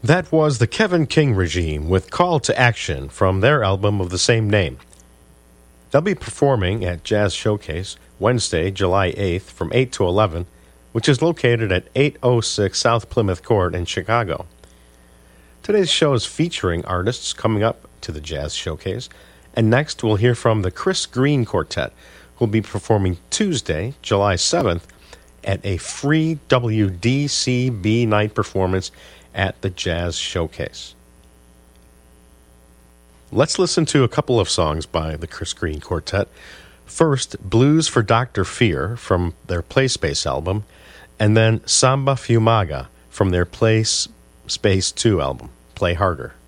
That was the Kevin King Regime with Call to Action from their album of the same name. They'll be performing at Jazz Showcase Wednesday, July 8th from 8 to 11, which is located at 806 South Plymouth Court in Chicago. Today's show is featuring artists coming up to the Jazz Showcase, and next we'll hear from the Chris Green Quartet, who will be performing Tuesday, July 7th, at a free WDCB night performance at the Jazz Showcase. Let's listen to a couple of songs by the Chris Green Quartet. First, Blues for Dr. Fear from their Play Space album, and then Samba Fumaga from their Play Space 2 album, Play Harder.